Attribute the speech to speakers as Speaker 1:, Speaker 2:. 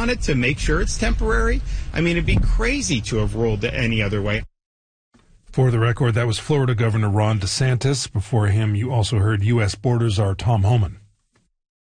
Speaker 1: on it to make sure it's temporary? I mean, it'd be crazy to have ruled it any other way.
Speaker 2: For the record, that was Florida Governor Ron DeSantis. Before him, you also heard U.S. Border Czar Tom Homan.